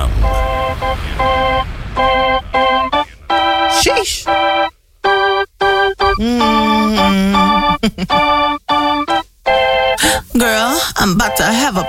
Vietnam. Sheesh. Girl, I'm about to have a